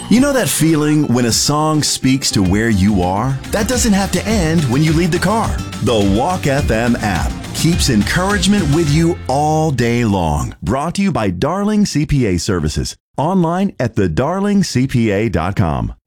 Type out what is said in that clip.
You know that feeling when a song speaks to where you are? That doesn't have to end when you leave the car. The Walk FM app keeps encouragement with you all day long. Brought to you by Darling CPA Services. Online at thedarlingcpa.com.